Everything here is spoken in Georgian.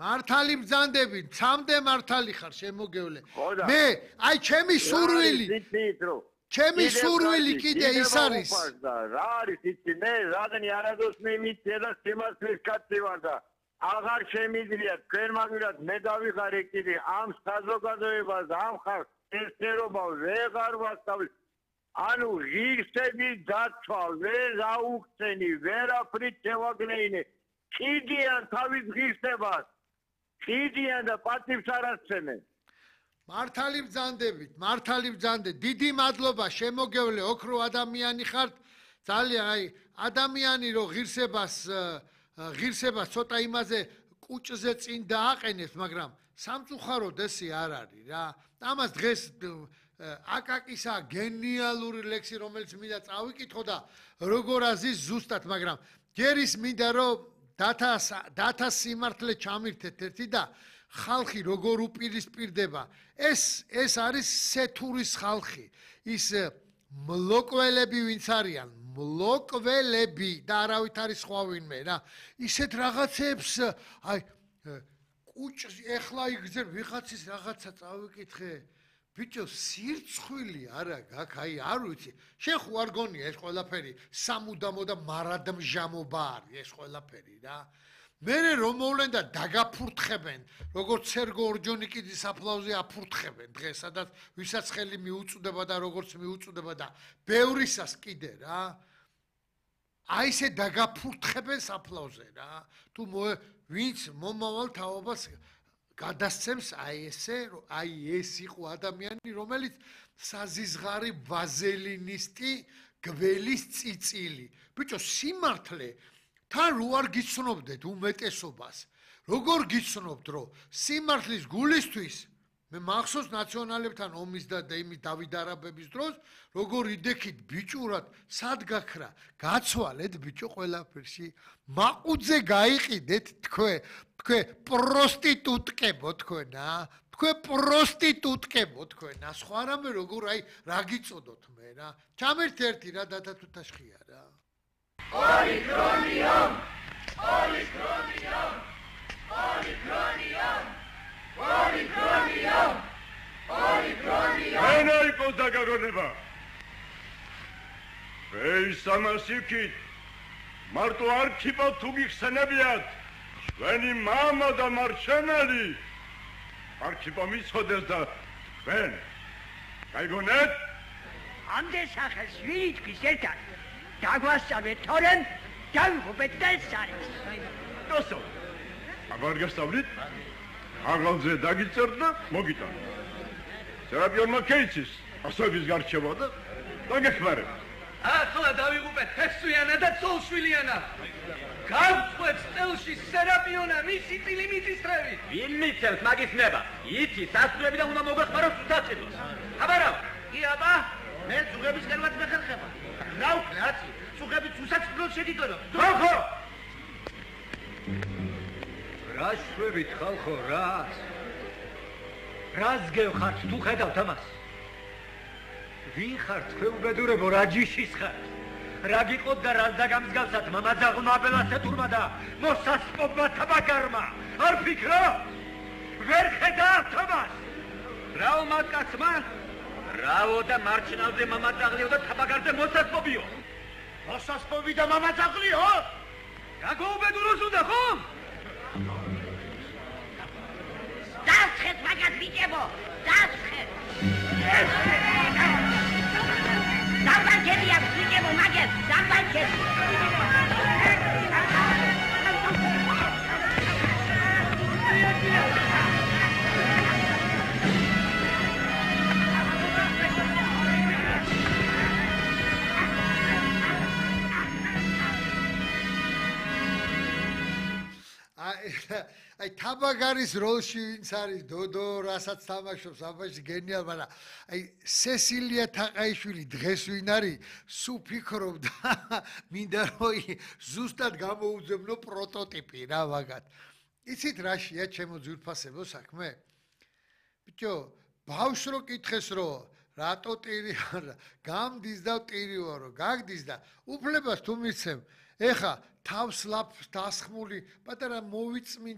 მართალი ბრძანდები, ცამდე მართალი ხარ შემოგევლე. მე, აი ჩემი სურვილი. ჩემი სურვილი კიდე ის არის. რა არის იცი მე რადგან არადოს მე მიწე და სიმართლის კაცი ვარ და აღარ შემიძლია თქვენ მაგირად მე დავიხარე კიდე ამ საზოგადოებას და ამ ხალხს ესერობა ვეღარ ვასწავლი. ანუ ღირსების დაცვა ვერ აუქცენი, ვერაფრით შევაგნეინე. ხიდიან თავის ღირსებას. ხიდიან და პატივს არ ასცემენ. მართალი ბრძანდებით, დიდი მადლობა შემოგევლე, ოქრო ადამიანი ხართ. ძალიან აი ადამიანი რო ღირსებას ცოტა იმაზე კუჭზე წინ დააყენებს, მაგრამ სამწუხაროდ ესე არ არის რა. ამას დღეს აკაკისა გენიალური ლექსი რომელიც მინდა წავიკითხო და როგორ აზის ზუსტად, მაგრამ ჯერის მინდა რომ დათა სიმართლე ჩამირთეთ ერთი და ხალხი როგორ უპირისპირდება. ეს არის სეთურის ხალხი. ის მლოკველები ვინც არიან, მლოკველები და არავით არის სხვა ვინმე რა. ისეთ რაღაცებს აი კუჭს ეხლა იგზერ ვიღაცის რაღაცა წავიკითხე. ბიჭო, სირცხვილი არა გაქვს, აი არ ვიცი. შენ ხო არ გონია ეს ყველაფერი სამუდამო და მარადმჟამობა არის ეს ყველაფერი რა. მერე რომ მოვლენ და დაგაფურთხებენ, როგორც სერგო ორჯონიკიძის აფლავზე აფურთხებენ დღეს, სადაც ვისაც ხელი მიუწვდება და როგორც მიუწვდება და ბევრისას კიდე რა. აი ესე დაგაფურთხებენ საფლავზე რა. თუ ვინც მომავალ თაობას გადასცემს აი ეს იყო ადამიანი, რომელიც საზიზღარი ვაზელინისტი, გველის წიწილი. ბიჭო, სიმართლე თან რო არ გიცნობდეთ უმეტესობას, როგორ გიცნობთ, რომ სიმართლის გულისთვის მე მახსოვს ნაციონალებთან ომის და იმის დავით არაბების დროს, როგორ idekit ბიჭურად, სად გაქრა, გაცვალეთ ბიჭო ყველაფერში, მაყუძე გაიყიდეთ თქვენ პროსტიტუტკებო თქვენა, თქვენ პროსტიტუტკებო თქვენა, სხვა რამე როგორ აი რა გიწოდოთ მე რა. ჩამერთ ერთი რა დათა თუთაშხია რა. Polychronium! Ένα იყო დაგაგონება. ეს ამასიქით მარტო არქიპა თუ გიხსენებიათ, ჩვენი მამა და მარჩენელი არქიპა მიცოდეს და თქვენ გაიგონეთ? ამდენ სახეს ვირიჩქვის ერთად დაგვასწავლეთ თორემ დავიღობეთ და ეს არის. დოსო, აღარ გასწავლით? აღალზე დაგიწერთ და მოგიტანთ. სერაპიონმა კეიცის ასოების გარჩევა და დაგეხმარებ. ახლა დავიღუპეთ ფესვიანა და ცოლშვილიანა. გავწყვეტ წელში სერაპიონა მისი წილი მიწისწრევი. ვინ მიცევს მაგის ნება? იცი სასწრები და უნდა მოგეხმაროს უსაწყიდოს. აბარავ, კი აბა, მე წუღებისკენවත් მეხერხება. რა ვქნა აცი? წუღებით უსაწყიდოს შეგიგონო. ხალხო! რა შვებით ხალხო, რას? რას გევხართ თუ ხედავთ ამას? ვინ ხართ ქვეუბედურებო, რა ჯიშის ხართ? რა გიყოთ და რას დაგამსგავსათ მამაძაღლმა აბელასეთურმა და მოსასპობმა თაბაგარმა? არ ფიქრო? ვერ ხედავთ ამას? რაო მატკაცმა? რაო და მარჩნალზე მამაძაღლიო და თაბაგარზე მოსასპობიო? მოსასპობი და მამაძაღლიო? გაგოუბედუროს უნდა ხომ? დავცხეთ მაგას ბიჭებო, დავცხეთ. დამბანკებია ბიჭებო მაგას, დამბანკები. აი თაბაგარის როლში ვინც არის დოდო, რასაც თამაშობს აბაში გენიალ, მაგრამ აი სესილია თაყაიშვილი დღეს ვინ არის? სულ ფიქრობ და მინდა რომ ზუსტად გამოუძებნო პროტოტიპი რა მაგათ. იცით რაშია ჩემო ძვირფასებო საქმე? ბიჭო, ბავშვს რო კითხეს რომ რატო ტირი არა, გამდის და ტირი ვარო, გაგდის და უფლებას თუ მიცემ, ეხა თავს ლაფს დასხმული პატარა მოვიწმინ